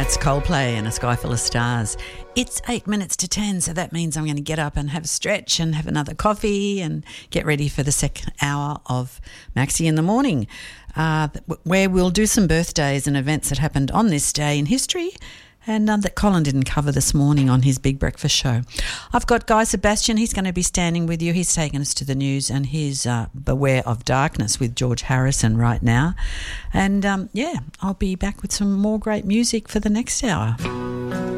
That's Coldplay and A Sky Full of Stars. It's 8 minutes to 10, so that means I'm going to get up and have a stretch and have another coffee and get ready for the second hour of Maxi in the Morning, where we'll do some birthdays and events that happened on this day in history and that Colin didn't cover this morning on his Big Breakfast show. I've got Guy Sebastian. He's going to be standing with you. He's taken us to the news and he's Beware of Darkness with George Harrison right now. And, I'll be back with some more great music for the next hour.